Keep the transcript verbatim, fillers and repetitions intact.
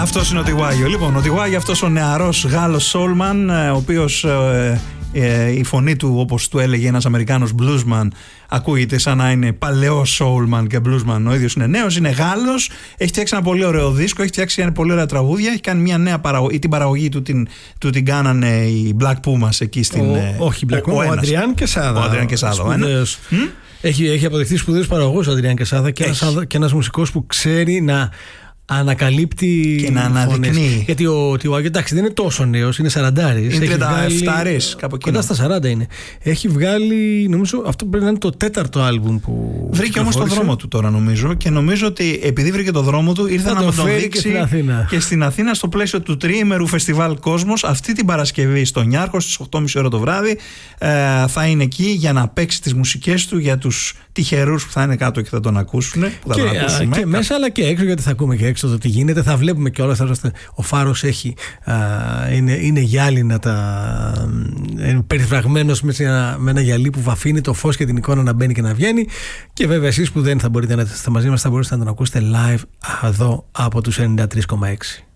Αυτός είναι ο Τιγουάγιο. Λοιπόν, ο Τιγουάγιο, αυτός ο νεαρός Γάλλος soulman, ο οποίος ε, ε, η φωνή του, όπως του έλεγε ένας Αμερικάνος bluesman, ακούγεται σαν να είναι παλαιός soulman και bluesman. Ο ίδιος είναι νέος, είναι Γάλλος, έχει φτιάξει ένα πολύ ωραίο δίσκο, έχει φτιάξει ένα πολύ ωραία τραγούδια, έχει κάνει μια νέα παραγωγή, την παραγωγή του την, του την κάνανε οι Black Pumas εκεί στην... Ο, ε, όχι Black Pumas, ο, ο Αντριάν Κεσάδα. Ο Αντριάν Κεσάδα. Έχει, έχει αποδειχθεί σπουδαίος παραγωγός ο Αντριάν Κεσάδα και ένας, και ένας μουσικός που ξέρει να ανακαλύπτει και να αναδεικνύει. Γιατί ο Τιγουάγιο, εντάξει, δεν είναι τόσο νέος, είναι σαραντάρης. Είναι τριάντα επτά, κάπου εκεί. Κοντά στα σαράντα είναι. Έχει βγάλει, νομίζω, αυτό πρέπει να είναι το τέταρτο άλμπουμ που. Βρήκε όμως τον δρόμο του τώρα, νομίζω. Και νομίζω ότι επειδή βρήκε τον δρόμο του, ήρθε να το μας τον δείξει και στην Αθήνα. Και στην Αθήνα, στο πλαίσιο του τριήμερου φεστιβάλ Κόσμος, αυτή την Παρασκευή στο Νιάρχο στις οκτώ και μισή ώρα το βράδυ. Ε, θα είναι εκεί για να παίξει τις μουσικές του για τους τυχερούς που θα είναι κάτω και θα τον ακούσουν. Που θα και, τον ακούσουμε. Και μέσα αλλά και έξω, γιατί θα ακούμε και έξω το τι γίνεται. Θα βλέπουμε κιόλας. Ο φάρος έχει, α, είναι, είναι γυάλινα, τα, είναι περιφραγμένος με ένα, με ένα γυαλί που βαφήνει το φως και την εικόνα να μπαίνει και να βγαίνει. Και βέβαια εσείς που δεν θα μπορείτε να είστε μαζί μας, θα μπορείτε να τον ακούσετε live εδώ από τους ενενήντα τρία κόμμα έξι.